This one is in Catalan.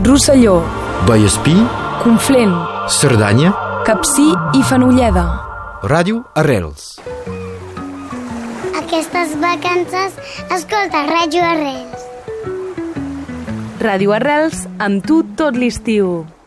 Rosselló, Vallespí, Conflent, Cerdanya, Capcir i Fenolleda. Ràdio Arrels. Aquestes vacances escolta Ràdio Arrels. Ràdio Arrels, amb tu tot l'estiu.